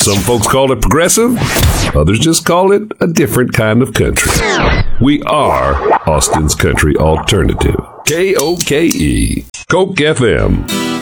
Some folks call it progressive. Others just call it a different kind of country. We are Austin's country alternative. KOKE, Coke FM.